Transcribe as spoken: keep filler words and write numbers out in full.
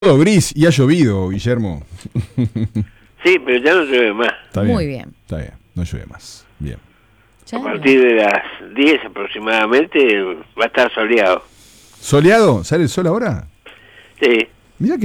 Todo gris y ha llovido, Guillermo. Sí, pero ya no llueve más. Está bien, Muy bien. Está bien, no llueve más. Bien. Ya A no. partir de las diez aproximadamente va a estar soleado. ¿Soleado? ¿Sale el sol ahora? Sí.